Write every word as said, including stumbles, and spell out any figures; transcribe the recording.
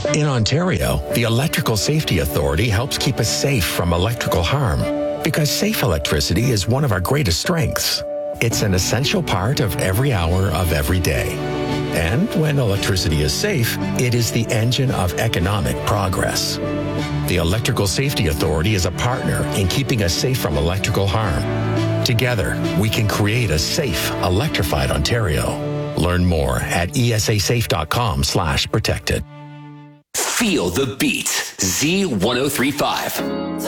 In Ontario, the Electrical Safety Authority helps keep us safe from electrical harm because safe electricity is one of our greatest strengths. It's an essential part of every hour of every day. And when electricity is safe, it is the engine of economic progress. The Electrical Safety Authority is a partner in keeping us safe from electrical harm. Together, we can create a safe, electrified Ontario. Learn more at esasafe.com slash protected. Feel the beat. Z ten thirty-five.